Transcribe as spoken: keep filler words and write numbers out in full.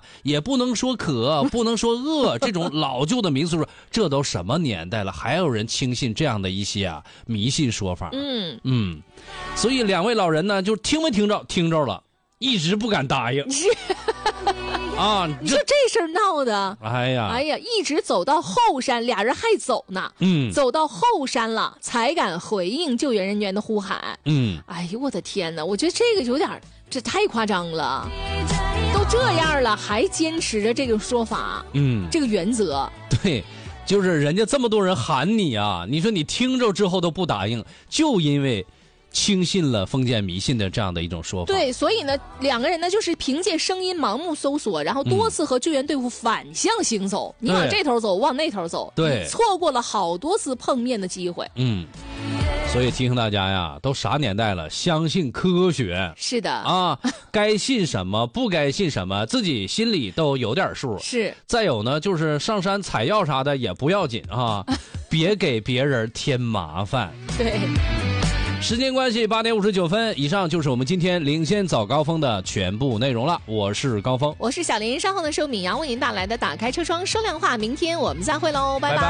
怕，也不能说渴，不能说饿，这种老旧的民俗说，这都什么年代了，还有人轻信这样的一些啊迷信说法。 嗯嗯，所以两位老人呢，就听没听着，听着了，一直不敢答应。啊， 你说这事儿闹的， 哎呀， 哎呀，一直走到后山，俩人还走呢， 嗯， 走到后山了，才敢回应救援人员的呼喊。 嗯， 哎呦我的天哪，我觉得这个有点，这太夸张了，都这样了还坚持着这个说法， 嗯， 这个原则， 对。就是人家这么多人喊你啊，你说你听着之后都不答应，就因为轻信了封建迷信的这样的一种说法。 对，所以呢，两个人呢就是凭借声音盲目搜索，然后多次和救援队伍反向行走，嗯、你往这头走，往那头走， 对， 错过了好多次碰面的机会。 嗯，所以提醒大家呀，都啥年代了，相信科学。 是的啊，该信什么，不该信什么，自己心里都有点数。 是。 再有呢，就是上山采药啥的也不要紧啊，别给别人添麻烦。 对。 时间关系，八点五十九分，以上就是我们今天领先早高峰的全部内容了。我是高峰， 我是小林，稍后的时候，敏阳为您带来的打开车窗说亮话。明天我们再会喽，拜拜。拜拜。